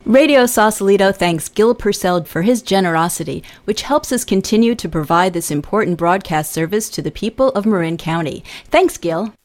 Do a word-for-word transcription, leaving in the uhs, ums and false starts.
Radio Sausalito thanks Gil Purcell for his generosity, which helps us continue to provide this important broadcast service to the people of Marin County. Thanks, Gil.